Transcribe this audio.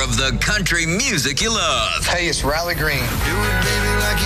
of the country music you love. Hey, it's Riley Green. Do it, baby, like